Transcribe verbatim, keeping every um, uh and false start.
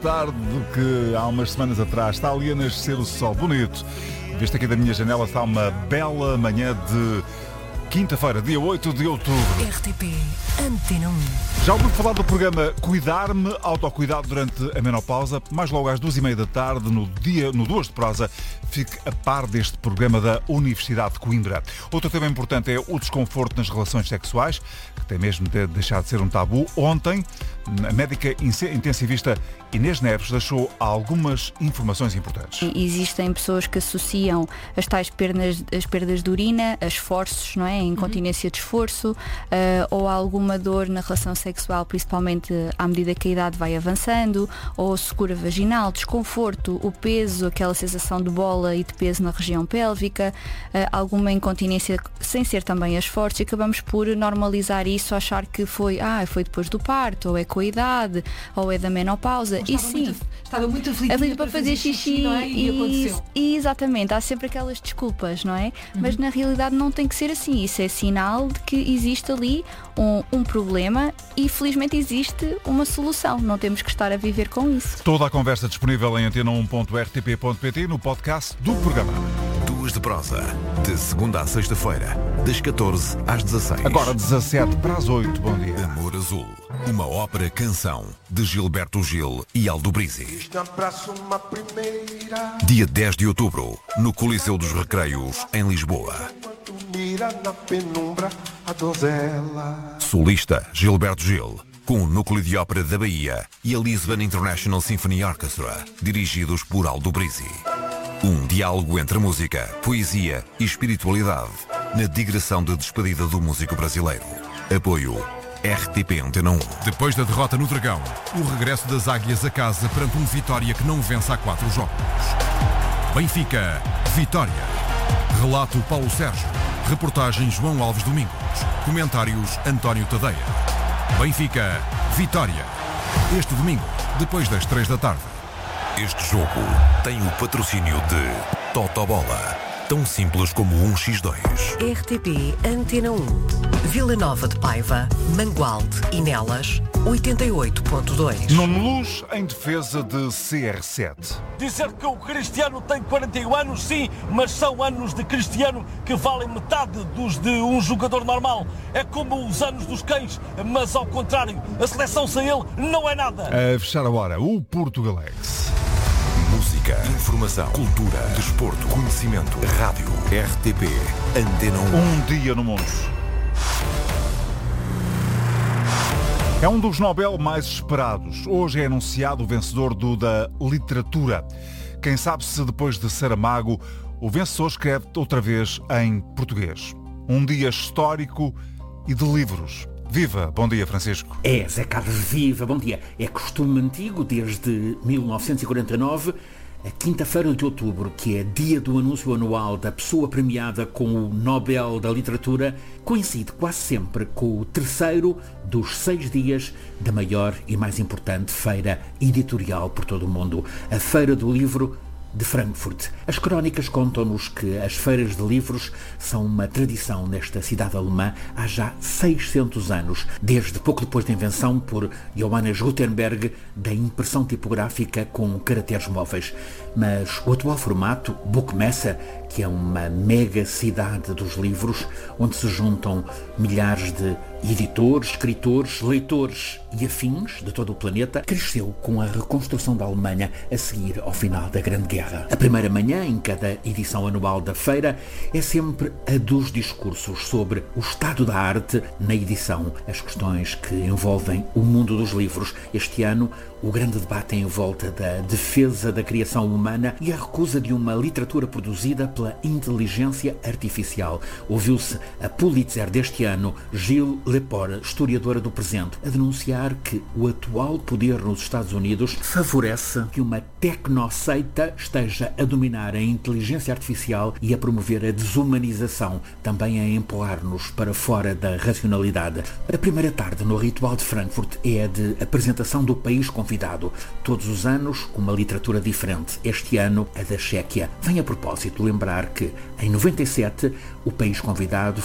Tarde que há umas semanas atrás está ali a nascer o sol bonito. Visto aqui da minha janela está uma bela manhã de quinta-feira, dia oito de outubro. R T P Antena um. Já ouviu falar do programa Cuidar-me, autocuidado durante a menopausa? Mais logo às duas e meia da tarde, no dia, no Duas de Prosa, fique a par deste programa da Universidade de Coimbra. Outro tema importante é o desconforto nas relações sexuais, que tem mesmo de deixar de ser um tabu. Ontem, a médica intensivista Inês Neves deixou algumas informações importantes. Existem pessoas que associam as tais perdas, as perdas de urina, a esforços, não é? A incontinência de esforço, uh, ou alguma dor na relação sexual, principalmente à medida que a idade vai avançando, ou secura vaginal, desconforto, o peso, aquela sensação de bola e de peso na região pélvica, uh, alguma incontinência sem ser também a esforços, e acabamos por normalizar isso, achar que foi, ah, foi depois do parto, ou é com a idade, ou é da menopausa. E sim, muito, estava muito aflita para, para fazer xixi, xixi, não é? E, e aconteceu. E, exatamente, há sempre aquelas desculpas, não é? Uhum. Mas na realidade não tem que ser assim. Isso é sinal de que existe ali um, um problema e felizmente existe uma solução. Não temos que estar a viver com isso. Toda a conversa disponível em antena um ponto r t p ponto p t no podcast do programa. Duas de Prosa, de segunda à sexta-feira, das catorze às dezasseis. Agora dezassete para as oito, bom dia. Amor Azul, uma ópera-canção de Gilberto Gil e Aldo Brizzi. Dia dez de outubro, no Coliseu dos Recreios, em Lisboa. Solista Gilberto Gil, com o Núcleo de Ópera da Bahia e a Lisbon International Symphony Orchestra, dirigidos por Aldo Brizzi. Um diálogo entre música, poesia e espiritualidade na digressão de despedida do músico brasileiro. Apoio R T P Antena um. Depois da derrota no Dragão, o regresso das Águias a casa perante um Vitória que não vence há quatro jogos. Benfica, Vitória. Relato Paulo Sérgio. Reportagem João Alves Domingos. Comentários António Tadeia. Benfica, Vitória. Este domingo, depois das três da tarde. Este jogo tem o patrocínio de Totobola. Tão simples como um por dois. R T P Antena um. Vila Nova de Paiva, Mangualde e Nelas, oitenta e oito ponto dois. Nuno Luz em defesa de C R sete. Dizer que o Cristiano tem quarenta e um anos, sim, mas são anos de Cristiano que valem metade dos de um jogador normal. É como os anos dos cães, mas ao contrário, a seleção sem ele não é nada. A fechar a hora, o Portugalex. Música, informação, cultura, desporto, conhecimento, rádio, R T P, Antena um. Um dia no mundo. É um dos Nobel mais esperados. Hoje é anunciado o vencedor do da literatura. Quem sabe se depois de Saramago, o vencedor escreve outra vez em português. Um dia histórico e de livros. Viva! Bom dia, Francisco. É, Zé Carlos, viva! Bom dia. É costume antigo, desde mil novecentos e quarenta e nove, a quinta-feira de outubro, que é dia do anúncio anual da pessoa premiada com o Nobel da Literatura, coincide quase sempre com o terceiro dos seis dias da maior e mais importante feira editorial por todo o mundo, a Feira do Livro de Frankfurt. As crónicas contam-nos que as feiras de livros são uma tradição nesta cidade alemã há já seiscentos anos, desde pouco depois da invenção por Johannes Gutenberg da impressão tipográfica com caracteres móveis. Mas o atual formato, Buchmesse, que é uma mega cidade dos livros, onde se juntam milhares de editores, escritores, leitores e afins de todo o planeta, cresceu com a reconstrução da Alemanha a seguir ao final da Grande Guerra. A primeira manhã, em cada edição anual da feira, é sempre a dos discursos sobre o estado da arte na edição, as questões que envolvem o mundo dos livros. Este ano, o grande debate é em volta da defesa da criação humana e a recusa de uma literatura produzida pela inteligência artificial. Ouviu-se a Pulitzer deste ano, Gilles Lepore, historiadora do presente, a denunciar que o atual poder nos Estados Unidos favorece que uma tecnoseita esteja a dominar a inteligência artificial e a promover a desumanização, também a empurrar-nos para fora da racionalidade. A primeira tarde no Ritual de Frankfurt é a de apresentação do país convidado. Todos os anos, uma literatura diferente. Este ano, a da Chequia. Vem a propósito lembrar que, em noventa e sete, o país convidado